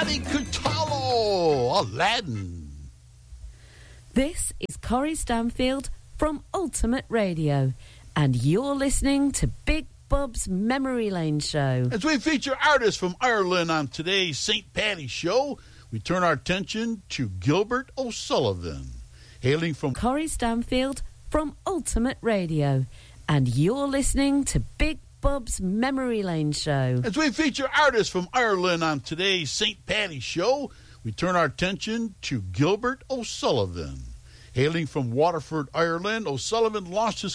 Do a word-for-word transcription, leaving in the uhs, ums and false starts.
Johnny Cutillo, Aladdin. This is Corrie Stanfield from Ultimate Radio, and you're listening to Big Bob's Memory Lane Show. As we feature artists from Ireland on today's Saint Paddy's Show, we turn our attention to Gilbert O'Sullivan, hailing from Corrie Stanfield from Ultimate Radio, and you're listening to Big Bob's Memory Lane Show. As we feature artists from Ireland on today's Saint Paddy's Show, we turn our attention to Gilbert O'Sullivan. Hailing from Waterford, Ireland, O'Sullivan launched his